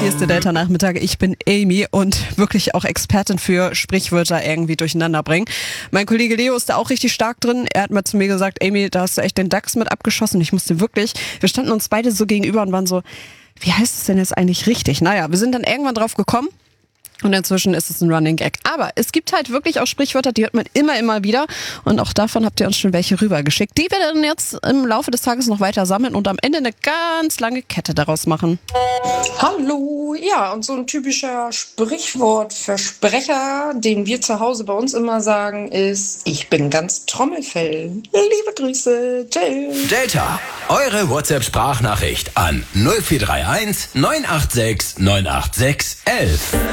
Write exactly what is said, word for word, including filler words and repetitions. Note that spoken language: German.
Hier ist der Delta-Nachmittag. Ich bin Amy und wirklich auch Expertin für Sprichwörter irgendwie durcheinander bringen. Mein Kollege Leo ist da auch richtig stark drin. Er hat mal zu mir gesagt, Amy, da hast du echt den Dachs mit abgeschossen. Ich musste wirklich, wir standen uns beide so gegenüber und waren so, wie heißt es denn jetzt eigentlich richtig? Naja, wir sind dann irgendwann drauf gekommen. Und inzwischen ist es ein Running Gag. Aber es gibt halt wirklich auch Sprichwörter, die hört man immer, immer wieder. Und auch davon habt ihr uns schon welche rübergeschickt. Die wir dann jetzt im Laufe des Tages noch weiter sammeln und am Ende eine ganz lange Kette daraus machen. Hallo, ja, und so ein typischer Sprichwortversprecher, den wir zu Hause bei uns immer sagen, ist, ich bin ganz Trommelfell. Liebe Grüße, tschüss. Delta, eure WhatsApp-Sprachnachricht an null vier drei eins neun acht sechs neun acht sechs eins eins.